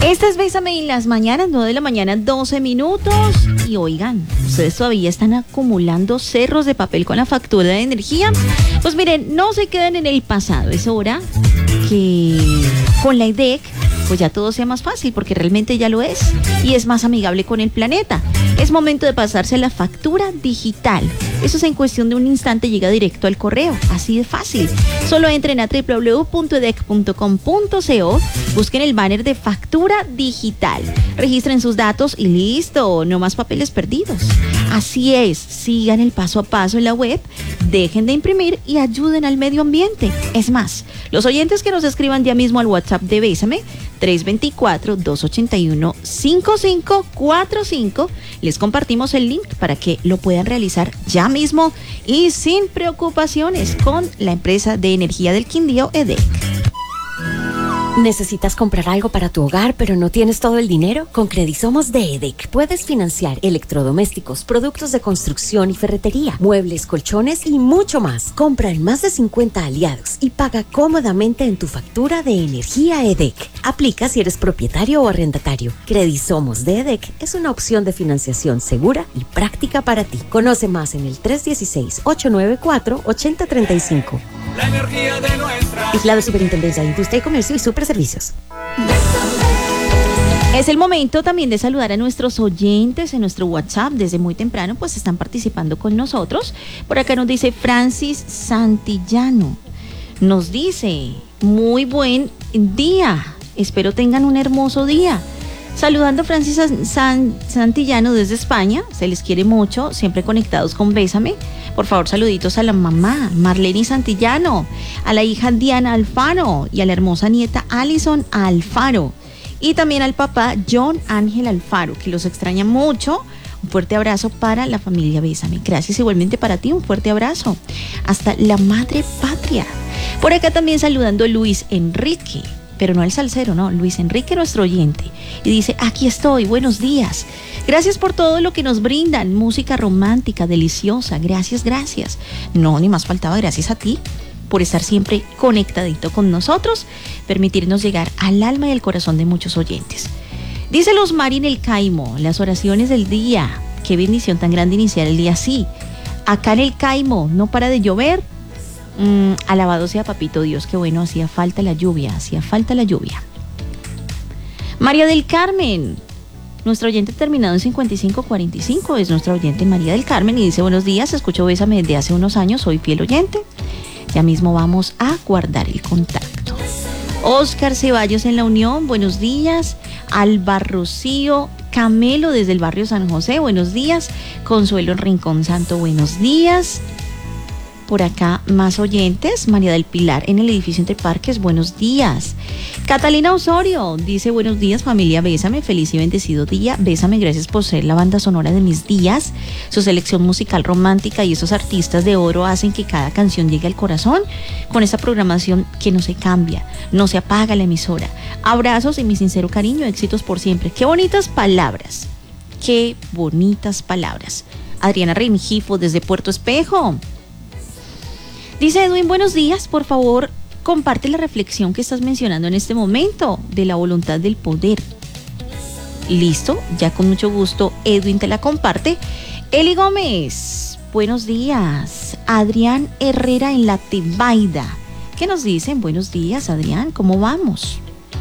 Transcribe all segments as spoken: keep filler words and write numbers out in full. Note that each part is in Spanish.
Esta es Bésame en las mañanas, nueve de la mañana, doce minutos. Y oigan, ¿ustedes todavía están acumulando cerros de papel con la factura de energía? Pues miren, no se queden en el pasado. Es hora que con la E D E C pues ya todo sea más fácil, porque realmente ya lo es y es más amigable con el planeta. Es momento de pasarse a la factura digital. Eso es en cuestión de un instante, llega directo al correo, así de fácil. Solo entren a doble u doble u doble u punto edec punto com punto co, busquen el banner de factura digital, registren sus datos y listo, no más papeles perdidos. Así es, sigan el paso a paso en la web, dejen de imprimir y ayuden al medio ambiente. Es más, los oyentes que nos escriban ya mismo al WhatsApp de Bésame, tres dos cuatro, dos ocho uno, cinco cinco cuatro cinco, les compartimos el link para que lo puedan realizar ya mismo y sin preocupaciones con la empresa de energía del Quindío, E D E C. ¿Necesitas comprar algo para tu hogar, pero no tienes todo el dinero? Con Credisomos de E D E C puedes financiar electrodomésticos, productos de construcción y ferretería, muebles, colchones y mucho más. Compra en más de cincuenta aliados y paga cómodamente en tu factura de energía E D E C. Aplica si eres propietario o arrendatario. Credisomos de E D E C es una opción de financiación segura y práctica para ti. Conoce más en el tres uno seis, ocho nueve cuatro, ocho cero tres cinco. La energía de nuestra... Vigilado Superintendencia de Industria y Comercio y Superservicios. Es el momento también de saludar a nuestros oyentes en nuestro WhatsApp. Desde muy temprano pues están participando con nosotros. Por acá nos dice Francis Santillano. Nos dice, muy buen día. Espero tengan un hermoso día. Saludando a Francis San, Santillano desde España. Se les quiere mucho, siempre conectados con Bésame. Por favor, saluditos a la mamá, Marlene Santillano, a la hija Diana Alfaro y a la hermosa nieta Alison Alfaro. Y también al papá John Ángel Alfaro, que los extraña mucho. Un fuerte abrazo para la familia Bésame. Gracias igualmente para ti, un fuerte abrazo. Hasta la madre patria. Por acá también saludando a Luis Enrique, pero no al salsero, no, Luis Enrique, nuestro oyente. Y dice, aquí estoy, buenos días. Gracias por todo lo que nos brindan, música romántica, deliciosa, gracias, gracias. No, ni más faltaba, gracias a ti por estar siempre conectadito con nosotros, permitirnos llegar al alma y al corazón de muchos oyentes. Dice Luz Mari en el Caimo, las oraciones del día, qué bendición tan grande iniciar el día así. Acá en el Caimo no para de llover, mm, alabado sea Papito Dios, qué bueno, hacía falta la lluvia, hacía falta la lluvia. María del Carmen, nuestro oyente terminado en cincuenta y cinco cuarenta y cinco, es nuestra oyente María del Carmen y dice, buenos días, escucho Bésame desde hace unos años, soy fiel oyente. Ya mismo vamos a guardar el contacto. Oscar Ceballos en La Unión, buenos días. Alba Rocío Camelo desde el barrio San José, buenos días. Consuelo Rincón Santo, buenos días. Por acá más oyentes, María del Pilar en el edificio Entre Parques, buenos días. Catalina Osorio dice, buenos días familia Bésame, feliz y bendecido día. Bésame, gracias por ser la banda sonora de mis días. Su selección musical romántica y esos artistas de oro hacen que cada canción llegue al corazón con esa programación que no se cambia, no se apaga la emisora. Abrazos y mi sincero cariño, éxitos por siempre. Qué bonitas palabras, qué bonitas palabras. Adriana Rengifo desde Puerto Espejo. Dice Edwin, buenos días, por favor, comparte la reflexión que estás mencionando en este momento de la voluntad del poder. Listo, ya con mucho gusto Edwin te la comparte. Eli Gómez, buenos días. Adrián Herrera en La Tebaida. ¿Qué nos dicen? Buenos días, Adrián, ¿cómo vamos?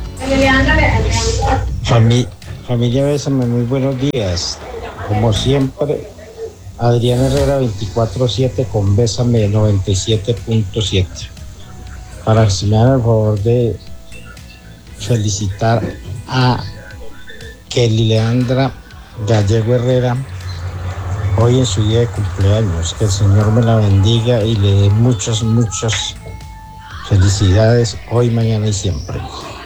Fami- familia Bésame, muy buenos días. Como siempre, Adrián Herrera veinticuatro siete con Bésame noventa y siete punto siete. Para que se me hagan el favor de felicitar a Kelly Leandra Gallego Herrera hoy en su día de cumpleaños. Que el Señor me la bendiga y le dé muchas, muchas felicidades hoy, mañana y siempre.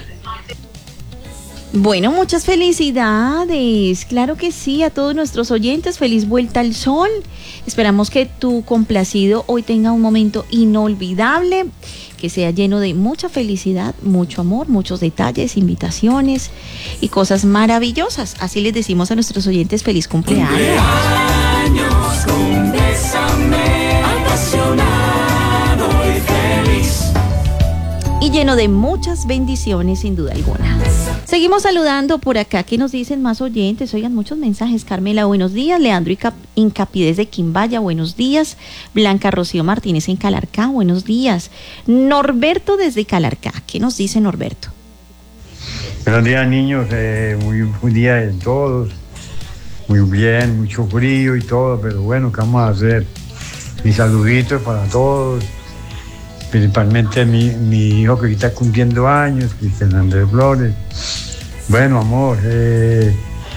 Bueno, muchas felicidades, claro que sí, a todos nuestros oyentes, feliz vuelta al sol. Esperamos que tu complacido hoy tenga un momento inolvidable, que sea lleno de mucha felicidad, mucho amor, muchos detalles, invitaciones y cosas maravillosas. Así les decimos a nuestros oyentes feliz cumpleaños. Cumpleaños con Bésame, apasionado y feliz. Y lleno de muchas bendiciones sin duda alguna. Seguimos saludando por acá, que nos dicen más oyentes. Oigan, muchos mensajes. Carmela, buenos días. Leandro Incap- Incapidez de Quimbaya, buenos días. Blanca Rocío Martínez en Calarcá, buenos días. Norberto desde Calarcá, ¿qué nos dice Norberto? Buenos días, niños, eh, muy buen día de todos. Muy bien, mucho frío y todo, pero bueno, ¿qué vamos a hacer? Mis saluditos para todos. Principalmente mi, mi hijo que está cumpliendo años, Cristian Andrés Flores. Bueno, amor, eh,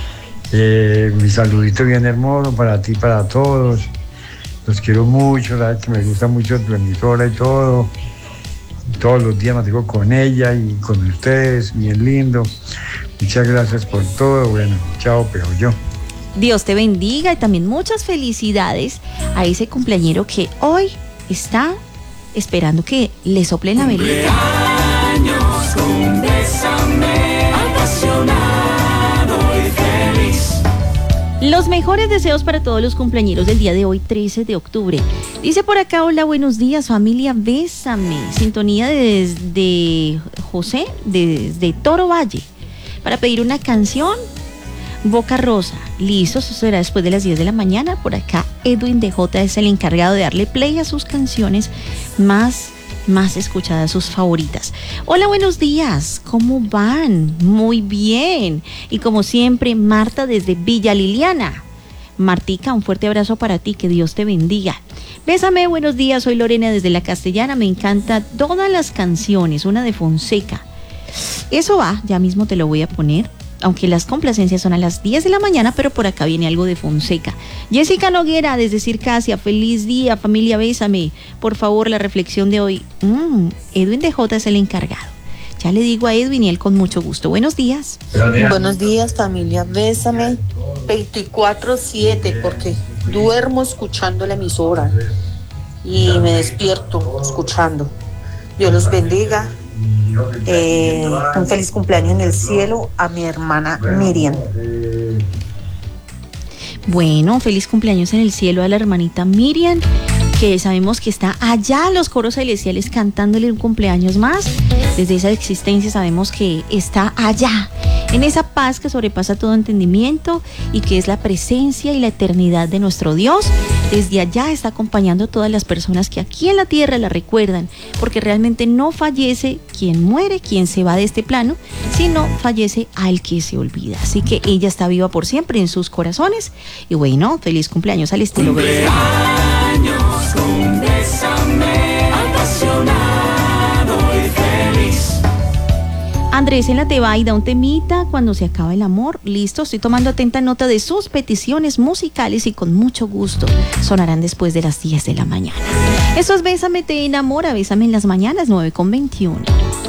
eh, mi saludito bien hermoso para ti, para todos. Los quiero mucho, sabes que me gusta mucho tu emisora y todo. Todos los días me digo con ella y con ustedes, bien lindo. Muchas gracias por todo. Bueno, chao, pero yo. Dios te bendiga y también muchas felicidades a ese cumpleañero que hoy está esperando que le soplen la velita. Cumpleaños con Bésame, apasionado y feliz. Los mejores deseos para todos los cumpleañeros del día de hoy, trece de octubre. Dice por acá, hola, buenos días, familia Bésame. Sintonía desde José, desde Toro Valle, para pedir una canción, Boca Rosa. Listo, eso será después de las diez de la mañana. Por acá, Edwin D J es el encargado de darle play a sus canciones más, más escuchadas, sus favoritas. Hola, buenos días, ¿cómo van? Muy bien. Y como siempre, Marta desde Villa Liliana. Martica, un fuerte abrazo para ti, que Dios te bendiga. Bésame, buenos días, soy Lorena desde La Castellana, me encantan todas las canciones, una de Fonseca. Eso va, ya mismo te lo voy a poner. Aunque las complacencias son a las diez de la mañana, pero por acá viene algo de Fonseca. Jessica Noguera desde Circasia, feliz día, familia Bésame. Por favor, la reflexión de hoy. Mm, Edwin D J es el encargado. Ya le digo a Edwin y él con mucho gusto. Buenos días. Buenos días, familia Bésame, veinticuatro siete, porque duermo escuchando la emisora y me despierto escuchando. Dios los bendiga. Eh, un feliz cumpleaños en el cielo a mi hermana Miriam. Bueno, feliz cumpleaños en el cielo a la hermanita Miriam, que sabemos que está allá los coros celestiales cantándole un cumpleaños más. Desde esa existencia sabemos que está allá, en esa paz que sobrepasa todo entendimiento y que es la presencia y la eternidad de nuestro Dios. Desde allá está acompañando a todas las personas que aquí en la tierra la recuerdan, porque realmente no fallece quien muere, quien se va de este plano, sino fallece al que se olvida. Así que ella está viva por siempre en sus corazones. Y bueno, feliz cumpleaños al estilo Bésame. Cumpleaños con Bésame, apasionado y feliz. Andrés en la Tebaida, un temita cuando se acaba el amor. Listo, estoy tomando atenta nota de sus peticiones musicales y con mucho gusto sonarán después de las diez de la mañana. Eso es Bésame, te enamora, Bésame en las mañanas, nueve con veintiuno.